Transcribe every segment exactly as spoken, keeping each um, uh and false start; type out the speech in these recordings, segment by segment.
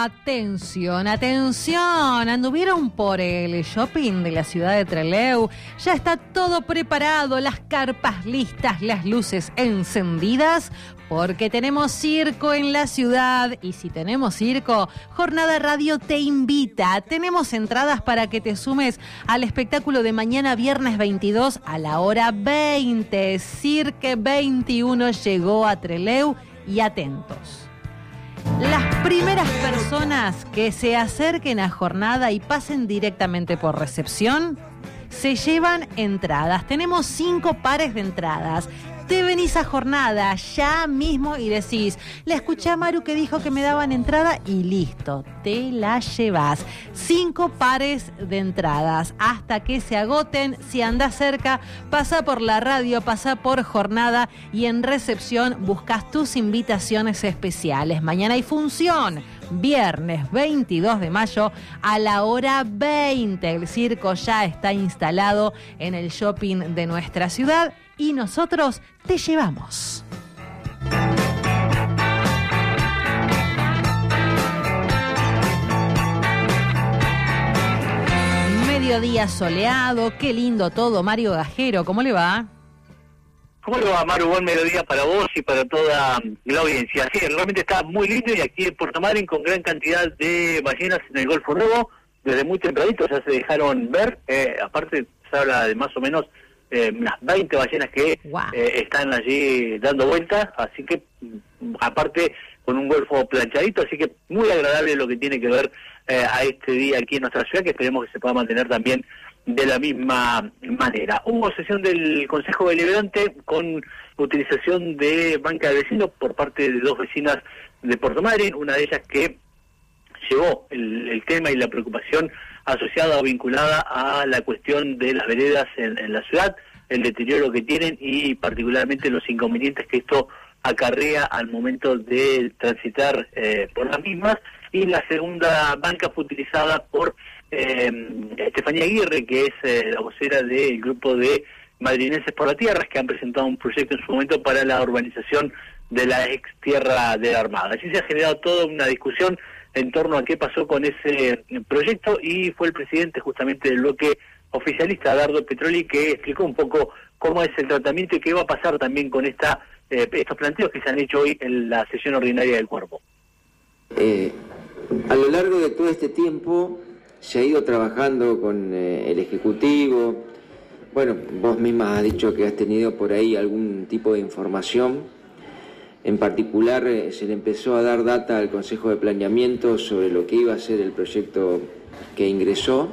Atención, atención, anduvieron por el shopping de la ciudad de Trelew. Ya está todo preparado, las carpas listas, las luces encendidas, porque tenemos circo en la ciudad. Y si tenemos circo, Jornada Radio te invita. Tenemos entradas para que te sumes al espectáculo de mañana viernes veintidós a la hora veinte. Cirque veintiuno llegó a Trelew y atentos. Las primeras personas que se acerquen a Jornada y pasen directamente por recepción se llevan entradas. Tenemos cinco pares de entradas. Te venís a Jornada ya mismo y decís, le escuché a Maru que dijo que me daban entrada y listo, te la llevas. Cinco pares de entradas hasta que se agoten. Si andás cerca, pasa por la radio, pasa por Jornada y en recepción buscas tus invitaciones especiales. Mañana hay función. Viernes veintidós de mayo a la hora veinte. El circo ya está instalado en el shopping de nuestra ciudad y nosotros te llevamos. Mediodía soleado, qué lindo todo. Mario Gajero, ¿cómo le va? ¿Cómo le va, Maru? Buen mediodía para vos y para toda la audiencia. Sí, realmente está muy lindo y aquí en Puerto Madryn con gran cantidad de ballenas en el Golfo Nuevo. Desde muy tempranito ya se dejaron ver. Eh, aparte se habla de más o menos eh, unas veinte ballenas que wow. eh, están allí dando vueltas. Así que, aparte, con un golfo planchadito. Así que muy agradable lo que tiene que ver eh, a este día aquí en nuestra ciudad, que esperemos que se pueda mantener también de la misma manera. Hubo sesión del Consejo Deliberante con utilización de banca de vecinos por parte de dos vecinas de Puerto Madryn, una de ellas que llevó el, el tema y la preocupación asociada o vinculada a la cuestión de las veredas en, en la ciudad, el deterioro que tienen y particularmente los inconvenientes que esto acarrea al momento de transitar eh, por las mismas. Y la segunda banca fue utilizada por Eh, Estefanía Aguirre, que es eh, la vocera del grupo de Madrinenses por la Tierra, que han presentado un proyecto en su momento para la urbanización de la ex tierra de la Armada. Así se ha generado toda una discusión en torno a qué pasó con ese proyecto y fue el presidente justamente del bloque oficialista, Dardo Petroli, que explicó un poco cómo es el tratamiento y qué va a pasar también con esta eh, estos planteos que se han hecho hoy en la sesión ordinaria del cuerpo. Eh, a lo largo de todo este tiempo se ha ido trabajando con eh, el Ejecutivo. Bueno, vos misma has dicho que has tenido por ahí algún tipo de información. En particular, eh, se le empezó a dar data al Consejo de Planeamiento sobre lo que iba a ser el proyecto que ingresó.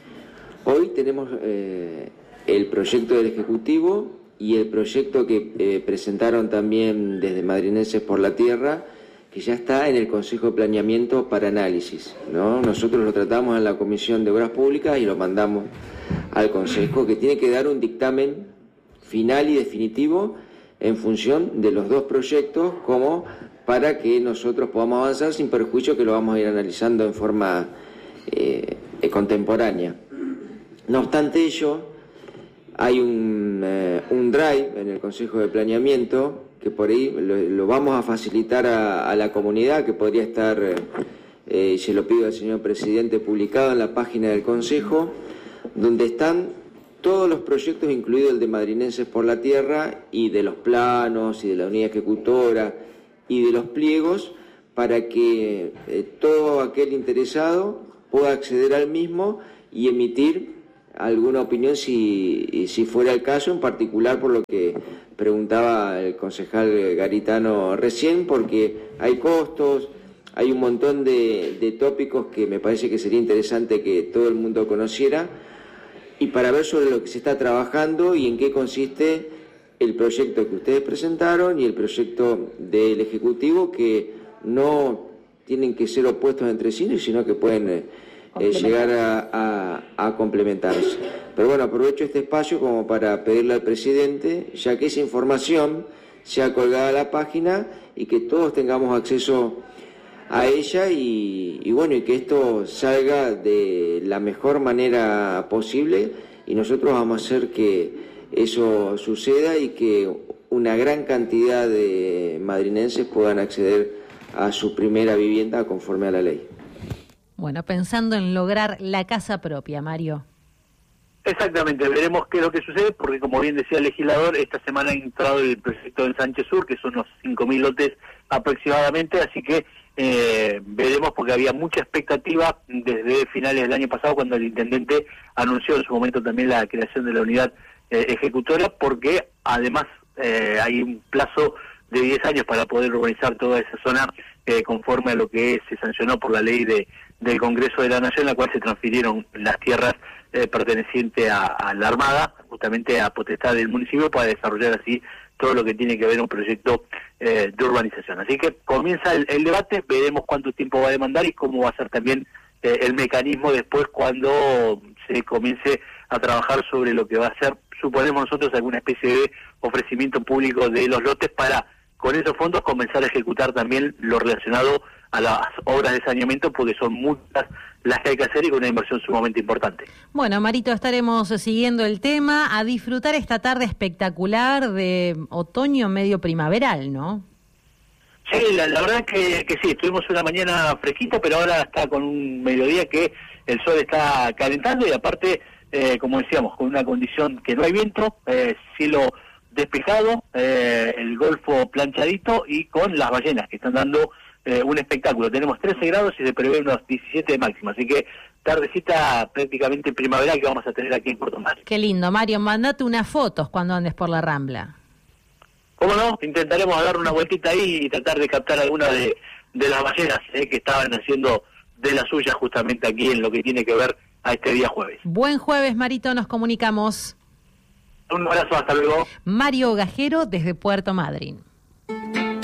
Hoy tenemos eh, el proyecto del Ejecutivo y el proyecto que eh, presentaron también desde Madrinenses por la Tierra, que ya está en el Consejo de Planeamiento para análisis, ¿no? Nosotros lo tratamos en la Comisión de Obras Públicas y lo mandamos al Consejo, que tiene que dar un dictamen final y definitivo en función de los dos proyectos, como para que nosotros podamos avanzar sin perjuicio, que lo vamos a ir analizando en forma eh, contemporánea. No obstante ello, hay un, eh, un drive en el Consejo de Planeamiento que por ahí lo, lo vamos a facilitar a, a la comunidad, que podría estar, eh, y se lo pido al señor presidente, publicado en la página del Consejo, donde están todos los proyectos, incluido el de Madrinenses por la Tierra, y de los planos, y de la unidad ejecutora, y de los pliegos, para que eh, todo aquel interesado pueda acceder al mismo y emitir alguna opinión si, si fuera el caso, en particular por lo que preguntaba el concejal Garitano recién, porque hay costos, hay un montón de, de tópicos que me parece que sería interesante que todo el mundo conociera, y para ver sobre lo que se está trabajando y en qué consiste el proyecto que ustedes presentaron y el proyecto del Ejecutivo, que no tienen que ser opuestos entre sí, sino que pueden eh, eh, llegar a, a, a complementarse. Pero bueno, aprovecho este espacio como para pedirle al presidente, ya que esa información sea colgada a la página y que todos tengamos acceso a ella y, y bueno, y que esto salga de la mejor manera posible, y nosotros vamos a hacer que eso suceda y que una gran cantidad de madrinenses puedan acceder a su primera vivienda conforme a la ley. Bueno, pensando en lograr la casa propia, Mario. Exactamente, veremos qué es lo que sucede, porque como bien decía el legislador, esta semana ha entrado el proyecto en Sánchez Sur, que son unos cinco mil lotes aproximadamente, así que eh, veremos, porque había mucha expectativa desde finales del año pasado, cuando el intendente anunció en su momento también la creación de la unidad eh, ejecutora, porque además eh, hay un plazo de diez años para poder urbanizar toda esa zona eh, conforme a lo que se sancionó por la ley de del Congreso de la Nación, en la cual se transfirieron las tierras eh, pertenecientes a, a la Armada, justamente a potestad del municipio, para desarrollar así todo lo que tiene que ver un proyecto eh, de urbanización. Así que comienza el, el debate, veremos cuánto tiempo va a demandar y cómo va a ser también eh, el mecanismo después cuando se comience a trabajar sobre lo que va a ser, suponemos nosotros, alguna especie de ofrecimiento público de los lotes para, con esos fondos, comenzar a ejecutar también lo relacionado a las obras de saneamiento, porque son muchas las que hay que hacer y con una inversión sumamente importante. Bueno, Marito, estaremos siguiendo el tema, a disfrutar esta tarde espectacular de otoño medio primaveral, ¿no? Sí, la, la verdad es que, que sí, estuvimos una mañana fresquita, pero ahora está con un mediodía que el sol está calentando y aparte, eh, como decíamos, con una condición que no hay viento, eh, cielo despejado, eh, el golfo planchadito y con las ballenas que están dando eh, un espectáculo. Tenemos trece grados y se prevé unos diecisiete de máxima, así que tardecita prácticamente primaveral que vamos a tener aquí en Puerto Madryn. Qué lindo, Mario, mandate unas fotos cuando andes por la Rambla. ¿Cómo no? Intentaremos dar una vueltita ahí y tratar de captar alguna de, de las ballenas eh, que estaban haciendo de las suyas justamente aquí en lo que tiene que ver a este día jueves. Buen jueves, Marito, nos comunicamos. Un abrazo, hasta luego. Mario Gajero desde Puerto Madryn.